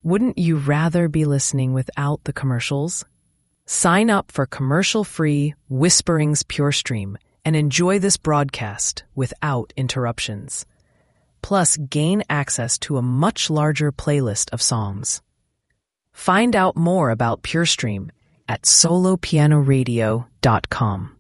Wouldn't you rather be listening without the commercials? Sign up for commercial-free Whisperings Pure Stream and enjoy this broadcast without interruptions. Plus, gain access to a much larger playlist of songs. Find out more about Pure Stream at solopianoradio.com.